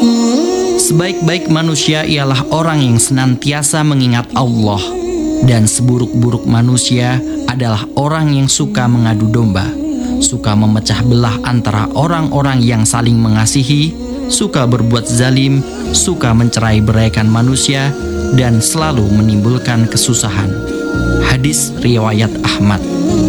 Sebaik-baik manusia ialah orang yang senantiasa mengingat Allah, dan seburuk-buruk manusia adalah orang yang suka mengadu domba, suka memecah belah antara orang-orang yang saling mengasihi, suka berbuat zalim, suka mencerai-beraikan manusia, dan selalu menimbulkan kesusahan. Hadis riwayat Ahmad.